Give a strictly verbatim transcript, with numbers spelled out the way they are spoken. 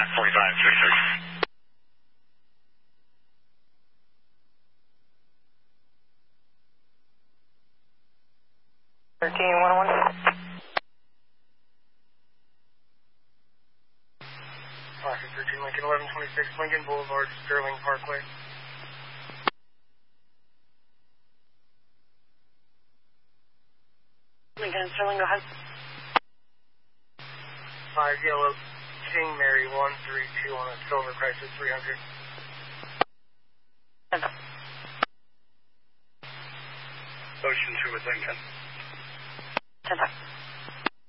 forty-five, thirty-six. thirteen, one oh one. Classic thirteen, Lincoln, eleven twenty-six, Lincoln Boulevard, Sterling Parkway. Lincoln and Sterling, go ahead. Five Yellow King Mary one three two on a Silver Chrysler three hundred. Ocean two with Lincoln. ten five.